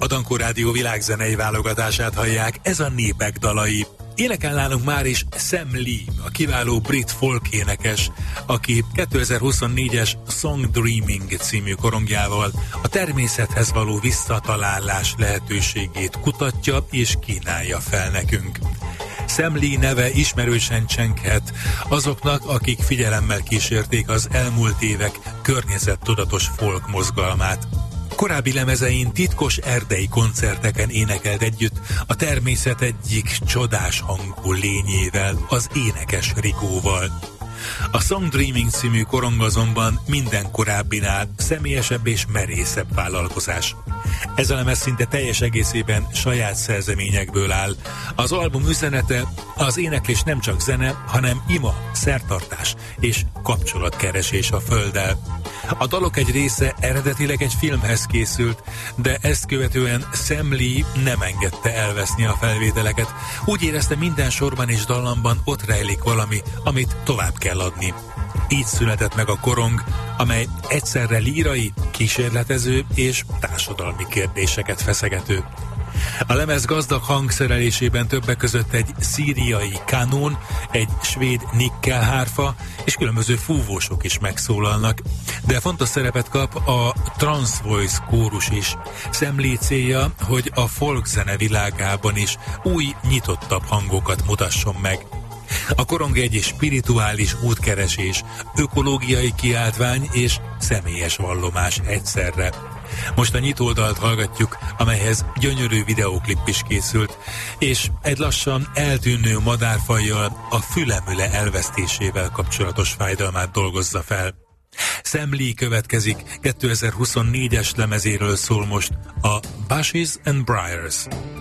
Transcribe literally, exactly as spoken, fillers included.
Dankó Rádió világzenei válogatását hallják, ez a Népek dalai. Énekel nálunk már is Sam Lee, a kiváló brit folk énekes, aki kétezer-huszonnégyes Song Dreaming című korongjával a természethez való visszatalálás lehetőségét kutatja és kínálja fel nekünk. Sam Lee neve ismerősen csenghet azoknak, akik figyelemmel kísérték az elmúlt évek környezettudatos folk mozgalmát. Korábbi lemezein titkos erdei koncerteken énekelt együtt a természet egyik csodás hangú lényével, az énekes Rigóval. A Song Dreaming című korong azonban minden korábbinál személyesebb és merészebb vállalkozás. Ez a lemez szinte teljes egészében saját szerzeményekből áll. Az album üzenete az éneklés nem csak zene, hanem ima, szertartás és kapcsolatkeresés a földdel. A dalok egy része eredetileg egy filmhez készült, de ezt követően Sam Lee nem engedte elveszni a felvételeket. Úgy érezte, minden sorban és dallamban ott rejlik valami, amit tovább kell adni. Így született meg a korong, amely egyszerre lírai, kísérletező és társadalmi kérdéseket feszegető. A lemez gazdag hangszerelésében többek között egy szíriai kanón, egy svéd nikkelhárfa és különböző fúvósok is megszólalnak, de fontos szerepet kap a Trans Voice kórus is. Sam Lee célja, hogy a folk zene világában is új, nyitottabb hangokat mutasson meg. A korong egy spirituális útkeresés, ökológiai kiáltvány és személyes vallomás egyszerre. Most a nyitódalt hallgatjuk, amelyhez gyönyörű videóklip is készült, és egy lassan eltűnő madárfajjal, a fülemüle elvesztésével kapcsolatos fájdalmát dolgozza fel. Sam Lee következik, kétezer-huszonnégyes lemezéről szól most a Bushes and Briars.